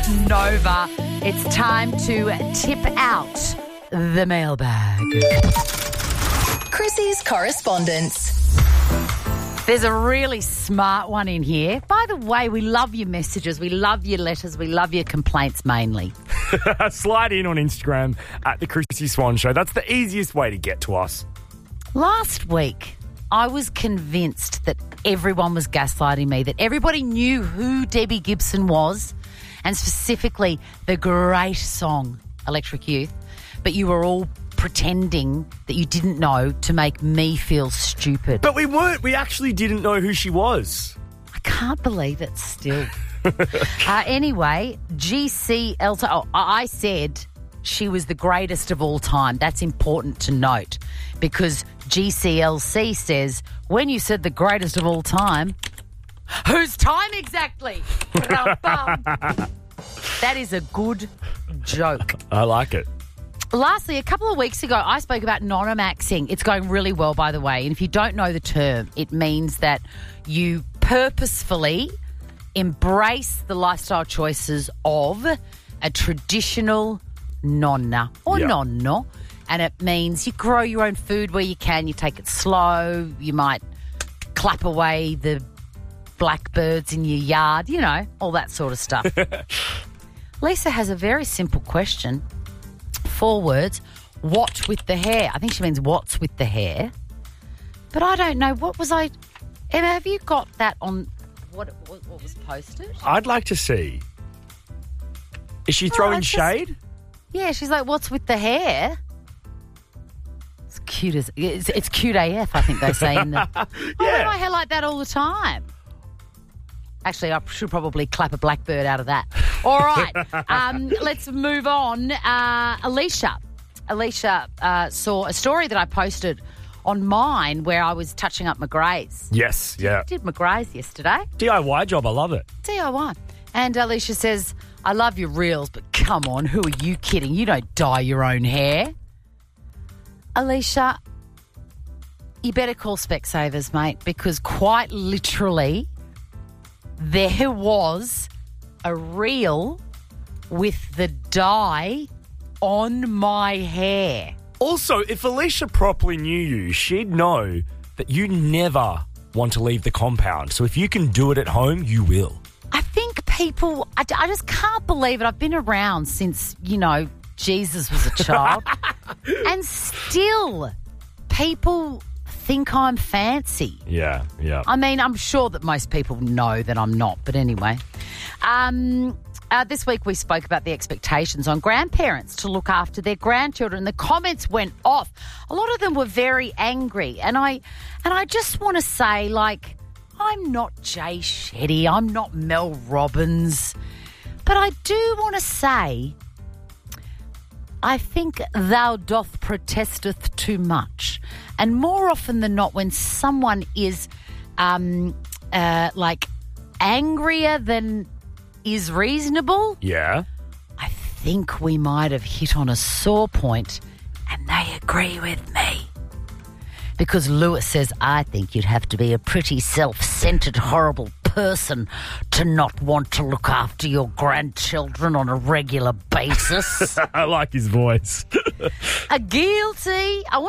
Nova. It's time to tip out the mailbag. Chrissy's correspondence. There's a really smart one in here. By the way, we love your messages. We love your letters. We love your complaints mainly. Slide in on Instagram at The Chrissy Swan Show. That's the easiest way to get to us. Last week, I was convinced that everyone was gaslighting me, that everybody knew who Debbie Gibson was, and specifically the great song Electric Youth, but you were all pretending that you didn't know to make me feel stupid. But we weren't. We actually didn't know who she was. I can't believe it still. Anyway, I said she was the greatest of all time. That's important to note because GCLC says, when you said the greatest of all time, whose time exactly? That is a good joke. I like it. Lastly, a couple of weeks ago, I spoke about non-maxing. It's going really well, by the way. And if you don't know the term, it means that you purposefully embrace the lifestyle choices of a traditional nonna or nonno. And it means you grow your own food where you can. You take it slow. You might clap away the blackbirds in your yard, you know, all that sort of stuff. Lisa has a very simple question. 4 words. What with the hair? I think she means what's with the hair. But I don't know. What was I... Emma, have you got that on what was posted? I'd like to see. Is she throwing shade? Yeah, she's like, what's with the hair? It's cute as... It's cute AF, I think they say in the... I wear my hair like that all the time. Actually, I should probably clap a blackbird out of that. All right, let's move on. Alicia saw a story that I posted on mine where I was touching up McGrath's. Yes, yeah. Did McGrath's yesterday. DIY job, I love it. DIY. And Alicia says, I love your reels, but come on, who are you kidding? You don't dye your own hair. Alicia, you better call Specsavers, mate, because quite literally there was a reel with the dye on my hair. Also, if Alicia properly knew you, she'd know that you never want to leave the compound. So if you can do it at home, you will. I think people... I just can't believe it. I've been around since, Jesus was a child. And still, people think I'm fancy. Yeah. I mean, I'm sure that most people know that I'm not. But anyway... this week we spoke about the expectations on grandparents to look after their grandchildren. The comments went off. A lot of them were very angry. And I just want to say, I'm not Jay Shetty. I'm not Mel Robbins. But I do want to say, I think thou doth protesteth too much. And more often than not, when someone is, angrier than is reasonable. Yeah. I think we might have hit on a sore point, and they agree with me. Because Lewis says, I think you'd have to be a pretty self-centered, horrible person to not want to look after your grandchildren on a regular basis. I like his voice. Guilty. I